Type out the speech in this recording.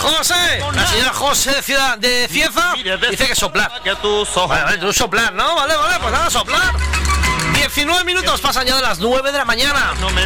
José, la señora José de Cieza dice que soplar. Vale, tú soplar, ¿no? Vale, pues nada, soplar. 19 minutos pasan ya de las 9 de la mañana.